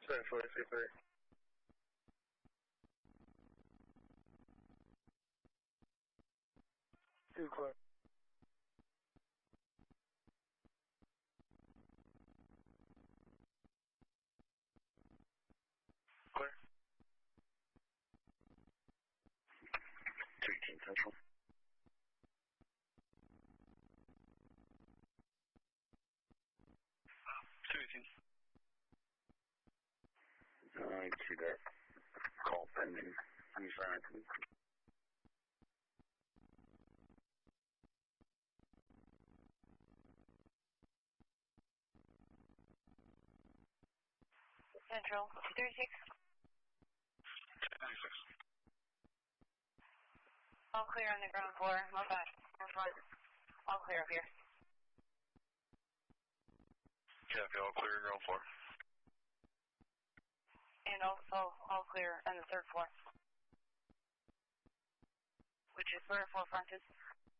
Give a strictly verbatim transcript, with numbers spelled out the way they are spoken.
seven four, three four. Two clear. Clear. two eighteen Central. two eighteen. I see that call pending. I'm sorry. Central, two thirty-six. two thirty-six. All clear on the ground floor. Oh gosh, we're front. All clear up here. Copy, all clear ground floor. And also all clear on the third floor. Which is where four front is.